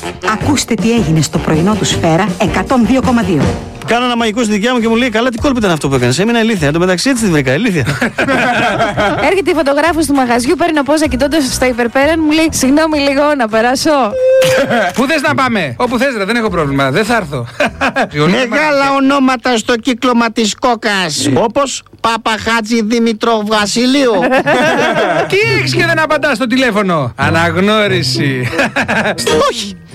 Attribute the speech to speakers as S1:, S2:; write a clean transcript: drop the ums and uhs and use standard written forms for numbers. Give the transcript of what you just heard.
S1: Ακούστε τι έγινε στο πρωινό του Σφαίρα 102,2.
S2: Κάνω ένα μαγικό στη δικιά μου και μου λέει: καλά, τι κόλπο ήταν αυτό που έκανες? Έμεινα ηλίθεια. Εν τω μεταξύ έτσι τη βρήκα, ηλίθεια.
S3: Έρχεται η φωτογράφος του μαγαζιού, παίρνω πόσα κοιτώντας στα υπερπέραν, μου λέει: συγγνώμη λίγο, να περάσω.
S4: Πού θες να πάμε? Όπου θες, δεν έχω πρόβλημα. Δεν θα έρθω.
S5: Μεγάλα ονόματα στο κύκλωμα της κόκας. Όπως Παπαχάτζη Δημητρό Βασιλείου.
S4: Τι έχεις και δεν απαντάς στο τηλέφωνο? Αναγνώριση.
S5: Όχι.